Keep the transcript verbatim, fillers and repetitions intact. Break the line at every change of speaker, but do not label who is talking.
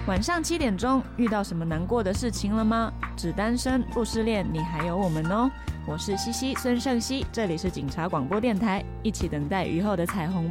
晚上七点钟，遇到什么难过的事情了吗？只单身不失恋，你还有我们哦。我是西西孙盛熙，这里是警察广播电台，一起等待雨后的彩虹吧。